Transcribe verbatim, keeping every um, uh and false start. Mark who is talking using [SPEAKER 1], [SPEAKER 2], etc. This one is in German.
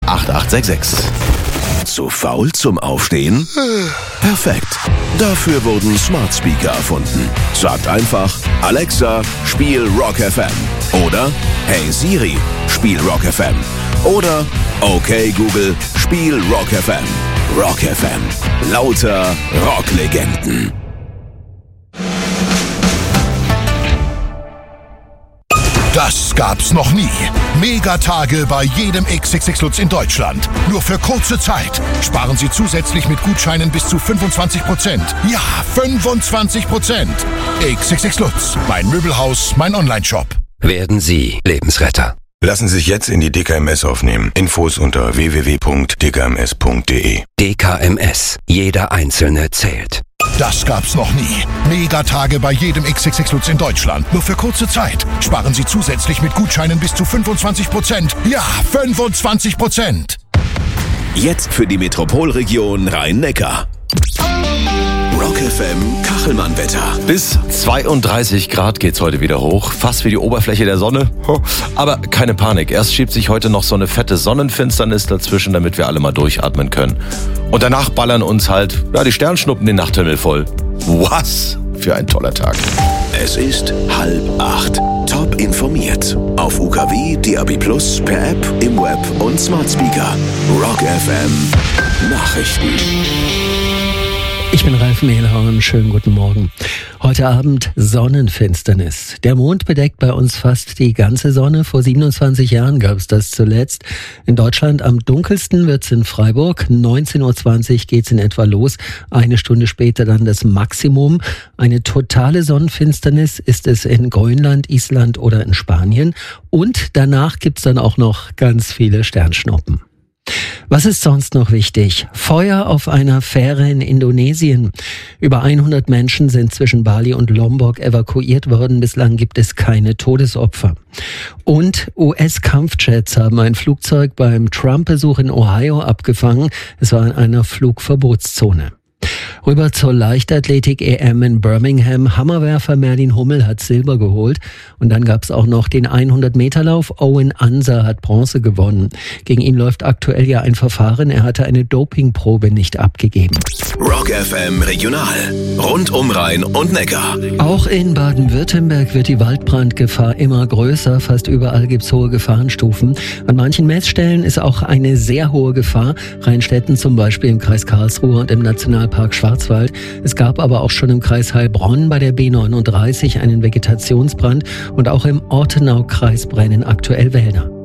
[SPEAKER 1] acht acht sechs sechs.
[SPEAKER 2] Zu faul zum Aufstehen? Perfekt. Dafür wurden Smart Speaker erfunden. Sagt einfach, Alexa, spiel Rock F M. Oder, hey Siri, spiel Rock F M. Oder, okay Google, spiel Rock F M. Rock F M. Lauter Rocklegenden.
[SPEAKER 3] Das gab's noch nie. Megatage bei jedem X X X Lutz in Deutschland. Nur für kurze Zeit. Sparen Sie zusätzlich mit Gutscheinen bis zu fünfundzwanzig Prozent. Ja, fünfundzwanzig Prozent. X X X Lutz. Mein Möbelhaus, mein Onlineshop.
[SPEAKER 4] Werden Sie Lebensretter.
[SPEAKER 5] Lassen Sie sich jetzt in die D K M S aufnehmen. Infos unter w w w punkt d k m s punkt d e.
[SPEAKER 4] D K M S. Jeder Einzelne zählt.
[SPEAKER 3] Das gab's noch nie. Megatage bei jedem X X X Lutz in Deutschland. Nur für kurze Zeit. Sparen Sie zusätzlich mit Gutscheinen bis zu fünfundzwanzig Prozent. Ja, fünfundzwanzig Prozent.
[SPEAKER 2] Jetzt für die Metropolregion Rhein-Neckar. Rock F M Kachelmann-Wetter.
[SPEAKER 1] Bis zweiunddreißig Grad geht's heute wieder hoch. Fast wie die Oberfläche der Sonne. Aber keine Panik. Erst schiebt sich heute noch so eine fette Sonnenfinsternis dazwischen, damit wir alle mal durchatmen können. Und danach ballern uns halt ja, die Sternschnuppen den Nachthimmel voll. Was für ein toller Tag.
[SPEAKER 2] Es ist halb acht. Top informiert. Auf U K W, D A B Plus, per App, im Web und Smart Speaker. Rock F M Nachrichten.
[SPEAKER 6] Ich bin Ralf Mehlhorn, schönen guten Morgen. Heute Abend Sonnenfinsternis. Der Mond bedeckt bei uns fast die ganze Sonne. Vor siebenundzwanzig Jahren gab es das zuletzt. In Deutschland am dunkelsten wird's in Freiburg. neunzehn Uhr zwanzig geht's in etwa los. Eine Stunde später dann das Maximum. Eine totale Sonnenfinsternis ist es in Grönland, Island oder in Spanien. Und danach gibt's dann auch noch ganz viele Sternschnuppen. Was ist sonst noch wichtig? Feuer auf einer Fähre in Indonesien. Über hundert Menschen sind zwischen Bali und Lombok evakuiert worden. Bislang gibt es keine Todesopfer. Und U S-Kampfjets haben ein Flugzeug beim Trump-Besuch in Ohio abgefangen. Es war in einer Flugverbotszone. Rüber zur Leichtathletik-E M in Birmingham. Hammerwerfer Merlin Hummel hat Silber geholt. Und dann gab es auch noch den hundert-Meter-Lauf. Owen Anser hat Bronze gewonnen. Gegen ihn läuft aktuell ja ein Verfahren. Er hatte eine Dopingprobe nicht abgegeben.
[SPEAKER 2] Rock F M Regional. Rund um Rhein und Neckar.
[SPEAKER 6] Auch in Baden-Württemberg wird die Waldbrandgefahr immer größer. Fast überall gibt's hohe Gefahrenstufen. An manchen Messstellen ist auch eine sehr hohe Gefahr. Rheinstetten zum Beispiel im Kreis Karlsruhe und im Nationalpark Schwarzwald. Es gab aber auch schon im Kreis Heilbronn bei der B neununddreißig einen Vegetationsbrand und auch im Ortenaukreis brennen aktuell Wälder.